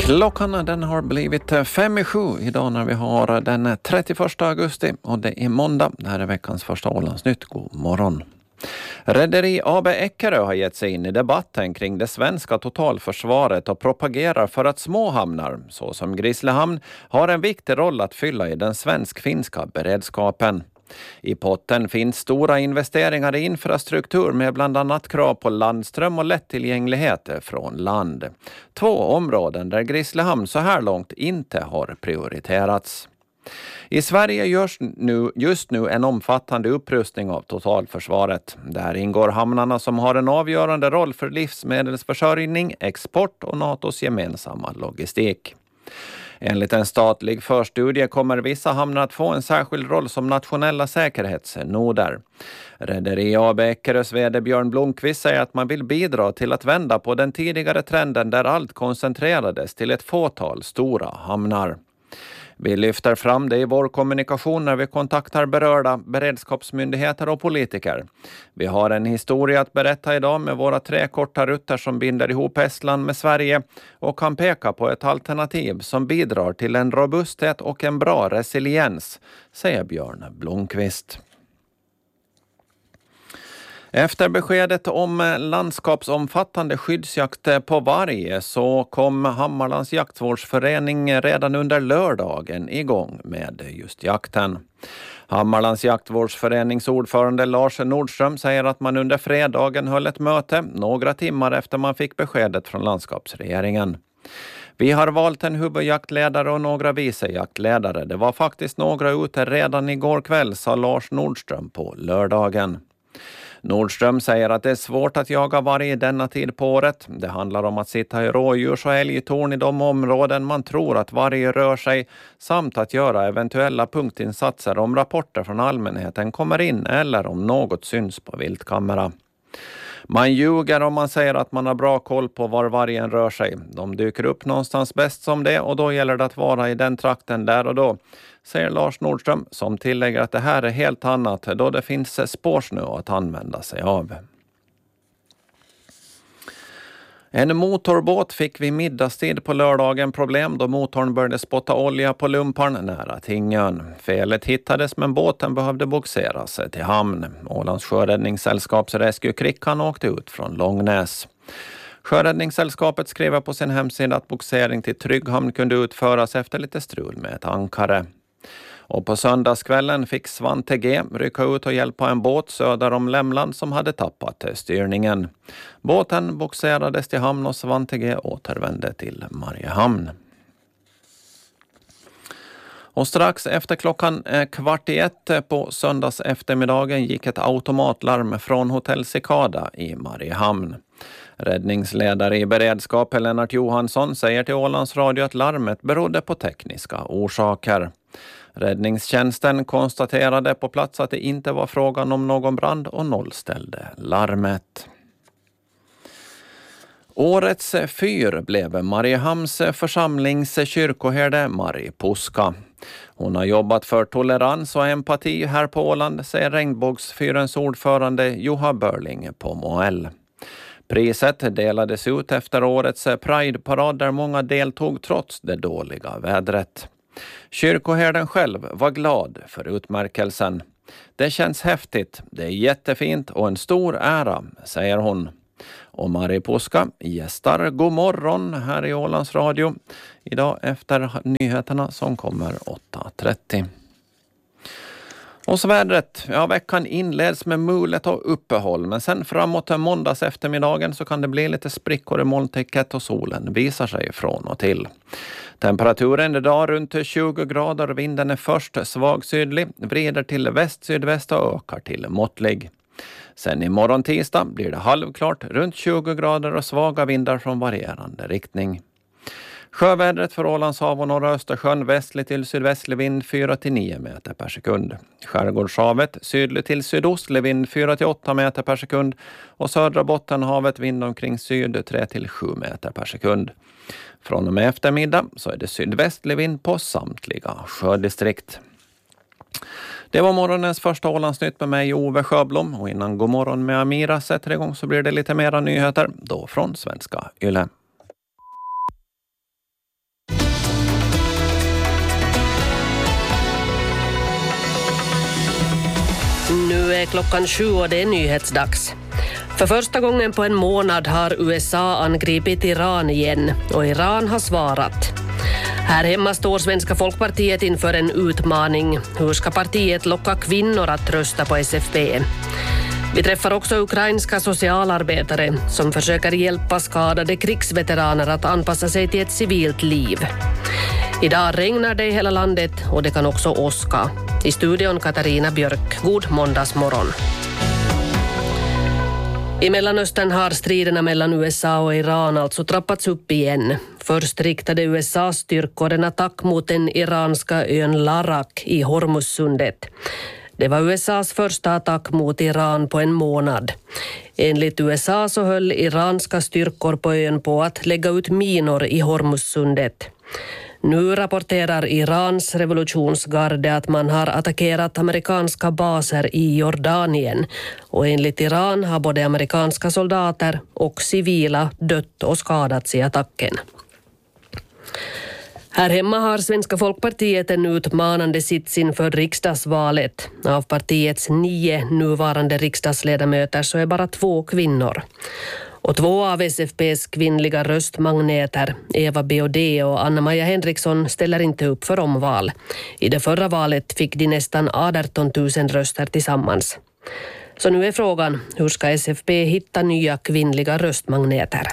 Klockan den har blivit 5:07 idag när vi har den 31 augusti och det är måndag. Det här är veckans första Ålandsnytt. God morgon. Rederi AB Eckerö har gett sig in i debatten kring det svenska totalförsvaret och propagerar för att små hamnar, såsom Grisslehamn, har en viktig roll att fylla i den svensk-finska beredskapen. I potten finns stora investeringar i infrastruktur med bland annat krav på landström och lättillgänglighet från land. 2 områden där Grisslehamn så här långt inte har prioriterats. I Sverige görs just nu en omfattande upprustning av totalförsvaret. Där ingår hamnarna som har en avgörande roll för livsmedelsförsörjning, export och NATOs gemensamma logistik. Enligt en statlig förstudie kommer vissa hamnar att få en särskild roll som nationella säkerhetsnoder. Rederi AB Eckerös vd Björn Blomqvist säger att man vill bidra till att vända på den tidigare trenden där allt koncentrerades till ett fåtal stora hamnar. Vi lyfter fram det i vår kommunikation när vi kontaktar berörda beredskapsmyndigheter och politiker. Vi har en historia att berätta idag med våra 3 korta rutter som binder ihop Estland med Sverige och kan peka på ett alternativ som bidrar till en robusthet och en bra resiliens, säger Björn Blomqvist. Efter beskedet om landskapsomfattande skyddsjakt på varg så kom Hammarlands jaktvårdsförening redan under lördagen igång med just jakten. Hammarlands jaktvårdsförenings ordförande Lars Nordström säger att man under fredagen höll ett möte några timmar efter man fick beskedet från landskapsregeringen. Vi har valt en huvudjaktledare och några vicejaktledare. Det var faktiskt några ute redan igår kväll, sa Lars Nordström på lördagen. Nordström säger att det är svårt att jaga varg i denna tid på året. Det handlar om att sitta i rådjurs- och älgtorn i de områden man tror att varg rör sig samt att göra eventuella punktinsatser om rapporter från allmänheten kommer in eller om något syns på viltkamera. Man ljuger om man säger att man har bra koll på var vargen rör sig. De dyker upp någonstans bäst som det och då gäller det att vara i den trakten där och då, säger Lars Nordström som tillägger att det här är helt annat då det finns spårsnö att använda sig av. En motorbåt fick vid middagstid på lördagen problem då motorn började spotta olja på lumparn nära Tingön. Felet hittades men båten behövde bogseras till hamn. Ålands sjöräddningssällskaps rescue-krickan åkte ut från Långnäs. Sjöräddningssällskapet skriver på sin hemsida att bogsering till Trygghamn kunde utföras efter lite strul med ett ankare. Och på söndagskvällen fick Svante G rycka ut och hjälpa en båt söder om Lämland som hade tappat styrningen. Båten bogserades till hamn och Svante G återvände till Mariehamn. Och strax efter klockan 12:15 på söndags eftermiddagen gick ett automatlarm från Hotell Cicada i Mariehamn. Räddningsledare i beredskap Lennart Johansson säger till Ålands Radio att larmet berodde på tekniska orsaker. Räddningstjänsten konstaterade på plats att det inte var frågan om någon brand och nollställde larmet. Årets fyr blev Mariehamns församlings kyrkoherde Mari Puska. Hon har jobbat för tolerans och empati här på Åland, säger Regnbågsfyrens ordförande Joha Börling på Moell. Priset delades ut efter årets Pride-parad där många deltog trots det dåliga vädret. Kyrkoherden själv var glad för utmärkelsen. Det känns häftigt, det är jättefint och en stor ära, säger hon. Och Mari Puska gästar God morgon här i Ålands Radio idag efter nyheterna som kommer 8:30. Och så vädret. Ja, veckan inleds med mulet och uppehåll. Men sen framåt måndags eftermiddagen så kan det bli lite sprickor i molntäcket och solen visar sig från och till. Temperaturen idag runt 20 grader. Vinden är först svag sydlig, vrider till väst-sydväst och ökar till måttlig. Sen imorgon tisdag blir det halvklart runt 20 grader och svaga vindar från varierande riktning. Sjövädret för Ålands hav och norra Östersjön västlig till sydvästlig vind 4-9 meter per sekund. Skärgårdshavet sydlig till sydostlig vind 4-8 meter per sekund och södra Bottenhavet vind omkring syd 3-7 meter per sekund. Från och med eftermiddag så är det sydvästlig vind på samtliga sjödistrikt. Det var morgonens första Ålandsnytt med mig Ove Sjöblom och innan God morgon med Amira sätter igång så blir det lite mera nyheter då från svenska Yle. är 7:00 och det är nyhetsdags. För första gången på en månad har USA angripit Iran igen och Iran har svarat. Här hemma står Svenska folkpartiet inför en utmaning. Hur ska partiet locka kvinnor att rösta på SFP? Vi träffar också ukrainska socialarbetare som försöker hjälpa skadade krigsveteraner att anpassa sig till ett civilt liv. Idag regnar det i hela landet och det kan också åska. I studion Katarina Björk. God måndagsmorgon. I Mellanöstern har striderna mellan USA och Iran alltså trappats upp igen. Först riktade USAs styrkor en attack mot den iranska ön Larak i Hormuzsundet. Det var USAs första attack mot Iran på en månad. Enligt USA så höll iranska styrkor på ön på att lägga ut minor i Hormuzsundet. Nu rapporterar Irans revolutionsgarde att man har attackerat amerikanska baser i Jordanien och enligt Iran har både amerikanska soldater och civila dött och skadats i attacken. Här hemma har Svenska folkpartiet en utmanande sits inför riksdagsvalet. Av partiets 9 nuvarande riksdagsledamöter så är bara 2 kvinnor. Och 2 av SFP:s kvinnliga röstmagneter, Eva Biaudet och Anna-Maja Henriksson, ställer inte upp för omval. I det förra valet fick de nästan 18 000 röster tillsammans. Så nu är frågan, hur ska SFP hitta nya kvinnliga röstmagneter?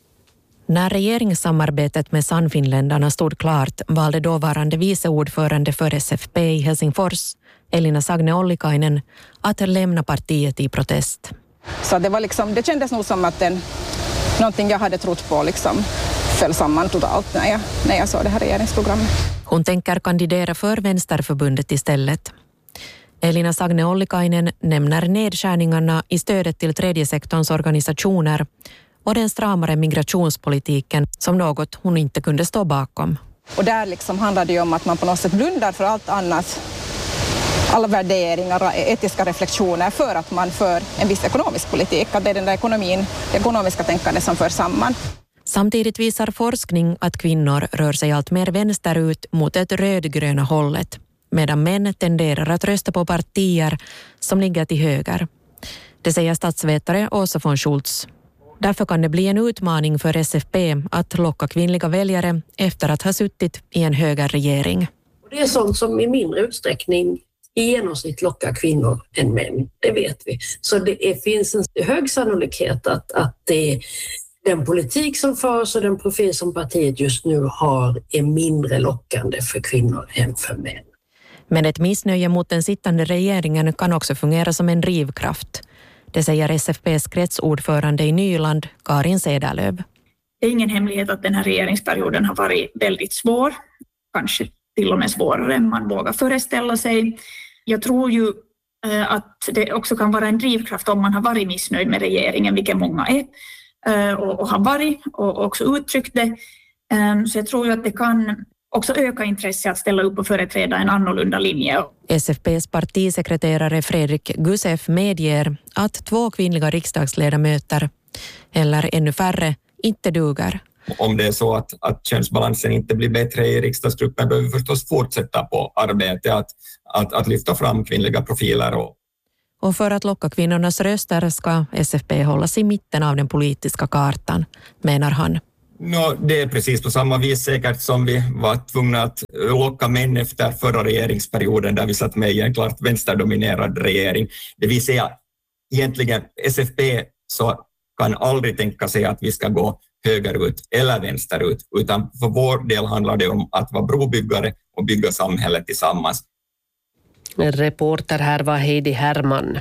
När regeringssamarbetet med Sannfinländarna stod klart valde dåvarande viceordförande för SFP i Helsingfors, Elina Sagne Ollikainen, att lämna partiet i protest. Så det var det kändes nog som att någonting jag hade trott på föll samman totalt när jag såg det här regeringsprogrammet. Hon tänker kandidera för Vänsterförbundet istället. Elina Sagne Ollikainen nämner nedskärningarna i stödet till tredje sektorns organisationer och den stramare migrationspolitiken som något hon inte kunde stå bakom. Och där handlar det ju om att man på något sätt blundar för allt annat, alla värderingar och etiska reflektioner för att man för en viss ekonomisk politik. Att det är den där det ekonomiska tänkandet som för samman. Samtidigt visar forskning att kvinnor rör sig allt mer vänsterut mot det rödgröna hållet, medan män tenderar att rösta på partier som ligger till höger. Det säger statsvetare Åsa von Schultz. Därför kan det bli en utmaning för SFP att locka kvinnliga väljare efter att ha suttit i en högerregering. Det är sånt som i mindre utsträckning i genomsnitt lockar kvinnor än män, det vet vi. Så det finns en hög sannolikhet att den politik som förs och den profil som partiet just nu har är mindre lockande för kvinnor än för män. Men ett missnöje mot den sittande regeringen kan också fungera som en drivkraft. Det säger SFP:s kretsordförande i Nyland, Karin Cederlöf. Det är ingen hemlighet att den här regeringsperioden har varit väldigt svår. Kanske till och med svårare än man vågar föreställa sig. Jag tror ju att det också kan vara en drivkraft om man har varit missnöjd med regeringen, vilket många är och har varit och också uttryckt det. Så jag tror ju att det kan också öka intresse att ställa upp och företräda en annorlunda linje. SFP:s partisekreterare Fredrik Gusef medger att 2 kvinnliga riksdagsledamöter, eller ännu färre, inte duger. Om det är så att könsbalansen inte blir bättre i riksdagsgruppen behöver vi förstås fortsätta på arbetet att lyfta fram kvinnliga profiler. Och för att locka kvinnornas röster ska SFP hållas i mitten av den politiska kartan, menar han. Det är precis på samma vis säkert som vi var tvungna att locka män efter förra regeringsperioden där vi satt med i en klart vänsterdominerad regering. Det vill säga egentligen SFP så kan aldrig tänka sig att vi ska gå högerut eller vänsterut, utan för vår del handlar det om att vara brobyggare och bygga samhället tillsammans. Reporter här var Heidi Herman.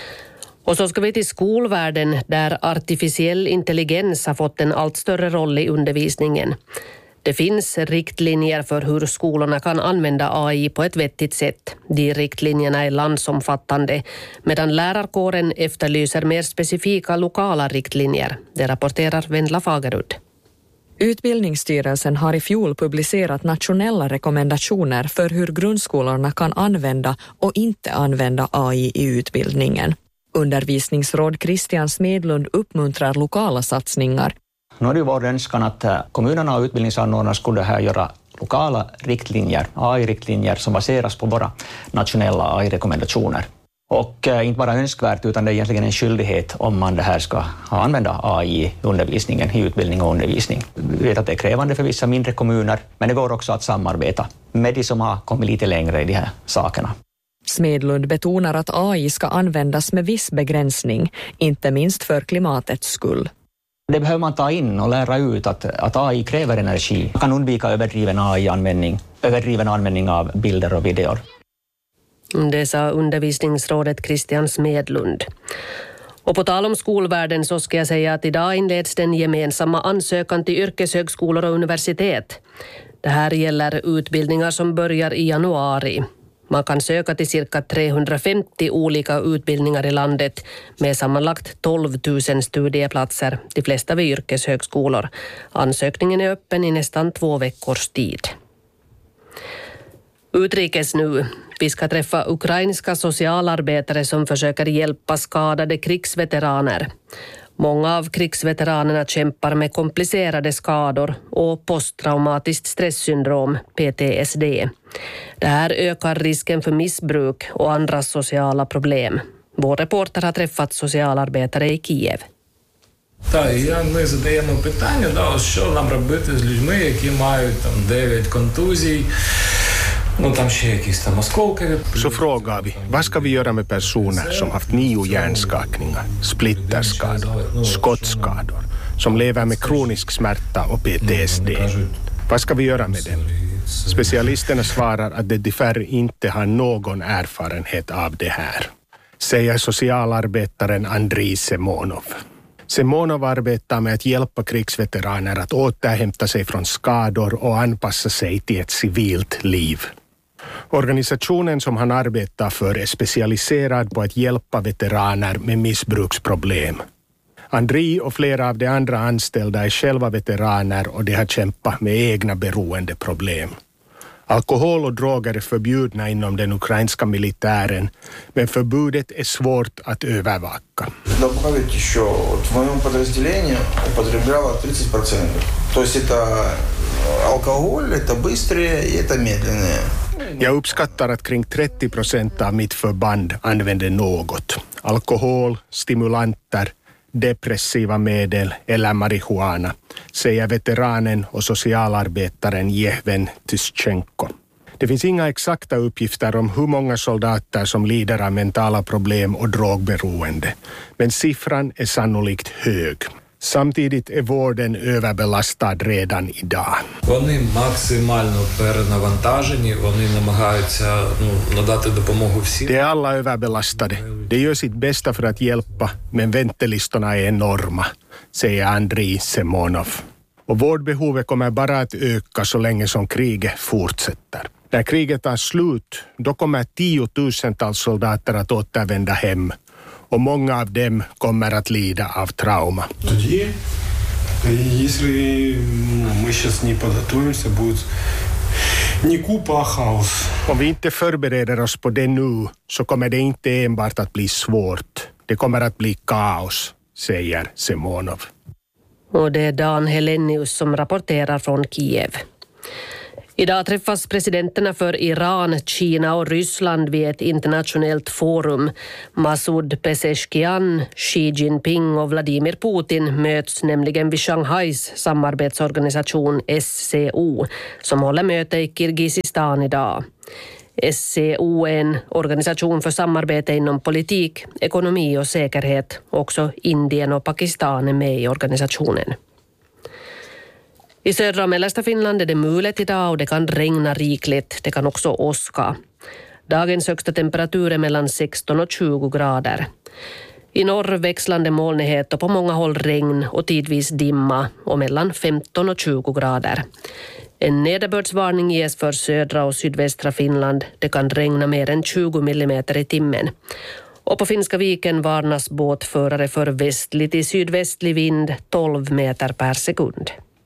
Och så ska vi till skolvärlden där artificiell intelligens har fått en allt större roll i undervisningen. Det finns riktlinjer för hur skolorna kan använda AI på ett vettigt sätt. De riktlinjerna är landsomfattande, medan lärarkåren efterlyser mer specifika lokala riktlinjer. Det rapporterar Vendla Fagerud. Utbildningsstyrelsen har i fjol publicerat nationella rekommendationer för hur grundskolorna kan använda och inte använda AI i utbildningen. Undervisningsråd Christian Smedlund uppmuntrar lokala satsningar. Nu är det vår önskan att kommunerna och utbildningsanordnarna skulle här göra lokala riktlinjer, AI-riktlinjer som baseras på våra nationella AI-rekommendationer. Och inte bara önskvärt utan det är egentligen en skyldighet om man det här ska använda AI i undervisningen, i utbildning och undervisning. Vi vet att det är krävande för vissa mindre kommuner, men det går också att samarbeta med de som har kommit lite längre i de här sakerna. Smedlund betonar att AI ska användas med viss begränsning, inte minst för klimatets skull. Det behöver man ta in och lära ut att AI kräver energi. Man kan undvika överdriven användning av bilder och videor. Det sa undervisningsrådet Christian Smedlund. Och på tal om skolvärlden så ska jag säga att idag inleds den gemensamma ansökan till yrkeshögskolor och universitet. Det här gäller utbildningar som börjar i januari. Man kan söka till cirka 350 olika utbildningar i landet med sammanlagt 12 000 studieplatser, de flesta vid yrkeshögskolor. Ansökningen är öppen i nästan 2 veckors tid. Utrikes nu. Vi ska träffa ukrainska socialarbetare som försöker hjälpa skadade krigsveteraner. Många av krigsveteranerna kämpar med komplicerade skador och posttraumatiskt stresssyndrom, PTSD. Det här ökar risken för missbruk och andra sociala problem. Vår reporter har träffat socialarbetare i Kiev. Ми задаємо питання, що нам робити з людьми, які мають 9 контузій. Så frågar vi, vad ska vi göra med personer som haft 9 hjärnskakningar, splitterskador, skottskador, som lever med kronisk smärta och PTSD? Vad ska vi göra med dem? Specialisterna svarar att de tyvärr inte har någon erfarenhet av det här, säger socialarbetaren Andrei Semonov. Semonov arbetar med att hjälpa krigsveteraner att återhämta sig från skador och anpassa sig till ett civilt liv. Organisationen som han arbetar för är specialiserad på att hjälpa veteraner med missbruksproblem. Andrei och flera av de andra anställda är själva veteraner och de har kämpat med egna beroendeproblem. Alkohol och droger är förbjudna inom den ukrainska militären, men förbudet är svårt att övervaka. Добавить еще, в моем подразделении употребляло 30%. То есть это алкоголь, это быстрее и это медленнее. Jag uppskattar att kring 30% av mitt förband använder något. Alkohol, stimulanter, depressiva medel eller marijuana, säger veteranen och socialarbetaren Jehven Tyschenko. Det finns inga exakta uppgifter om hur många soldater som lider av mentala problem och drogberoende, men siffran är sannolikt hög. Samtidigt är vården överbelastad redan idag. Вони максимально перенавантажені, вони намагаються надати допомогу всім. De är alla överbelastade. De gör sitt bästa för att hjälpa, men väntelistorna är enorma, säger Andrei Semonov. Och vårdbehovet kommer bara att öka så länge som kriget fortsätter. När kriget tar slut, då kommer 10 000-tals soldater att återvända hem. Och många av dem kommer att lida av trauma. Om vi inte förbereder oss på det nu så kommer det inte enbart att bli svårt. Det kommer att bli kaos, säger Semonov. Och det är Dan Helenius som rapporterar från Kiev. Idag träffas presidenterna för Iran, Kina och Ryssland vid ett internationellt forum. Masoud Pezeshkian, Xi Jinping och Vladimir Putin möts nämligen vid Shanghais samarbetsorganisation SCO som håller möte i Kirgizistan idag. SCO är en organisation för samarbete inom politik, ekonomi och säkerhet. Också Indien och Pakistan är med i organisationen. I södra och mellersta Finland är det mulet idag och det kan regna rikligt. Det kan också åska. Dagens högsta temperatur är mellan 16 och 20 grader. I norr växlande molnighet och på många håll regn och tidvis dimma och mellan 15 och 20 grader. En nederbördsvarning ges för södra och sydvästra Finland. Det kan regna mer än 20 millimeter i timmen. Och på Finska viken varnas båtförare för västlig till sydvästlig vind 12 meter per sekund.